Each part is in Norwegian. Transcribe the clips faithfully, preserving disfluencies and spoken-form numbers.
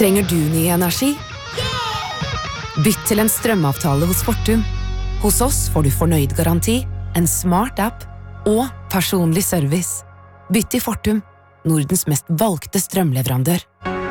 Trenger du ny energi? Bytt til en strømavtale hos Fortum. Hos oss får du fornøyd garanti, en smart app og personlig service. Bytt til Fortum, Nordens mest valgte strømleverandør.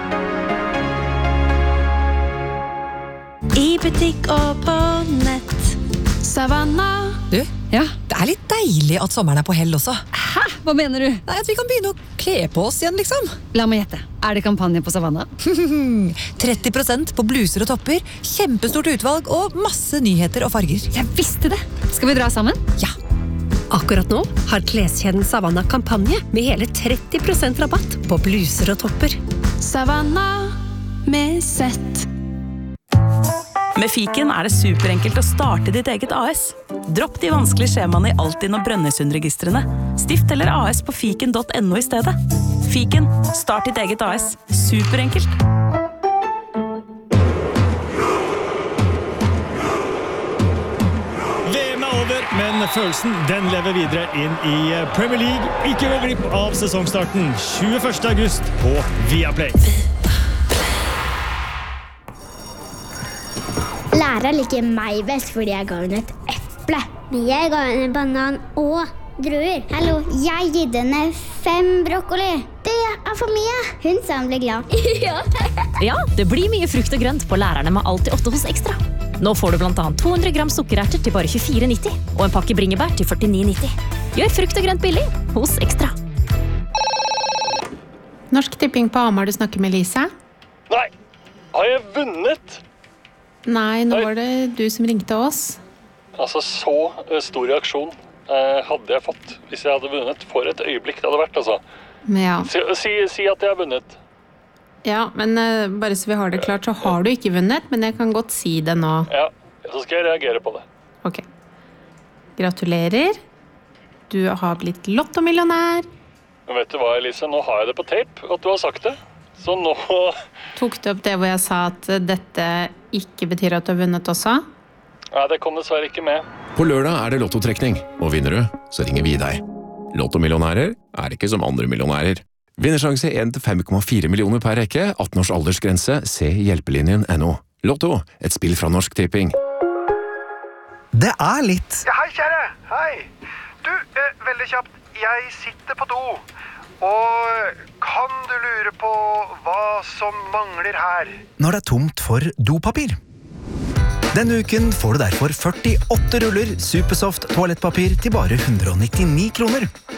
I butikk og på nett. Savanna. Du, ja? Det er litt deilig at sommeren er på hell også. Hæ? Hva mener du? Nei, at vi kan begynne å kle på oss igjen, liksom. La meg gjette. Er det kampanje på Savanna? tretti prosent på bluser og topper, kjempestort utvalg og masse nyheter og farger. Jeg visste det! Skal vi dra sammen? Ja. Akkurat nå har kleskjeden Savanna kampanje med hele tretti prosent rabatt på bluser og topper. Savanna med sett. Med Fiken er det superenkelt å starte ditt eget A S. Dropp de vanskelige skjemaene i Altinn og Brønnøysundregistrene. Stift eller A S på fiken punktum no i stedet. Fiken, start ditt eget A S. Superenkelt. V M er over, men følelsen den lever videre inn i Premier League. Ikke gå glipp av sesongstarten tjueførste august på Viaplay. Læreren liker meg best fordi jeg ga henne et eple. Men jeg ga henne en banan og druer. Hallo, jeg gitt henne fem brokkoli. Det er for mye. Hun sa hun ble glad. Ja. Ja, det blir mye frukt og grønt på lærerne med Alltid åtte hos Ekstra. Nå får du blant annet to hundre gram sukkererter til bare tjuefire nitti og en pakke bringebær til førtini nitti. Gjør frukt og grønt billig hos Ekstra. Norsk Tipping på Hamar, du snakker med Lisa. Nei, har jeg vunnet? Nei, nå var det du som ringte oss. Altså, så stor reaksjon eh, hadde jeg fått hvis jeg hadde vunnet for et øyeblikk det hadde vært, altså. Ja. Si, si, si at jeg har vunnet. Ja, men uh, bare så vi har det klart, så har du ikke vunnet, men jeg kan godt si det nå. Ja, så skal jeg reagere på det. Ok. Gratulerer. Du har blitt lottomillionær. Men vet du hva, Elise? Nå har jeg det på tape, at du har sagt det. Så nå... Tok du opp det hvor jeg sa at dette ikke betyr at du har vunnet også? Nei, det kom dessverre ikke med. På lørdag er det lottotrekning, og vinner du, så ringer vi deg. Lottomillionærer er ikke som andre millionærer. Vinnersjanse en til fem komma fire millioner per rekke, atten års aldersgrense, se hjelpelinjen punktum no. Lotto, et spill fra Norsk Tipping. Det er litt... Ja, hei kjære, hei. Du, eh, veldig kjapt, jeg sitter på do. Og kan du lure på hva som mangler her? Når det er tomt for dopapir. Denne uken får du derfor førtiåtte ruller Supersoft toalettpapir til bare hundre og nittini kroner.